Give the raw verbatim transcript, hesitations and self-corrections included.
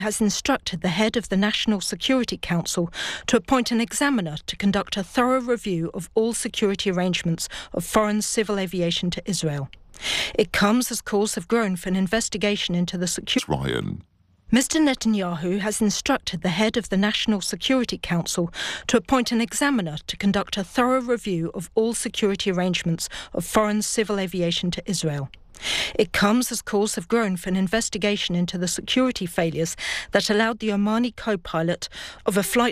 has instructed the head of the National Security Council to appoint an examiner to conduct a thorough review of all security arrangements of foreign civil aviation to Israel. It comes as calls have grown for an investigation into the security. Ryan. Mister Netanyahu has instructed the head of the National Security Council to appoint an examiner to conduct a thorough review of all security arrangements of foreign civil aviation to Israel. It comes as calls have grown for an investigation into the security failures that allowed the Omani co-pilot of a flight